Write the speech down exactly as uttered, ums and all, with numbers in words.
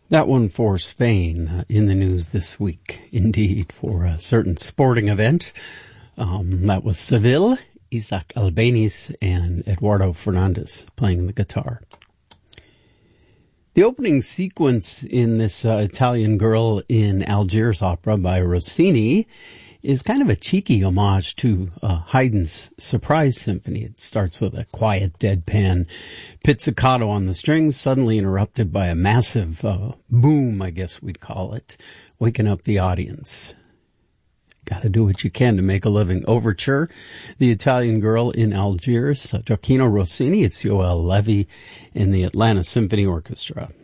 That one for Spain uh, in the news this week, indeed, for a certain sporting event. Um, that was Seville, Isaac Albéniz and Eduardo Fernandez playing the guitar. The opening sequence in this uh, Italian Girl in Algiers opera by Rossini is kind of a cheeky homage to uh, Haydn's Surprise Symphony. It starts with a quiet, deadpan pizzicato on the strings, suddenly interrupted by a massive uh, boom, I guess we'd call it, waking up the audience. Got to do what you can to make a living. Overture, The Italian Girl in Algiers, uh, Gioacchino Rossini, it's Yoel Levy in the Atlanta Symphony Orchestra.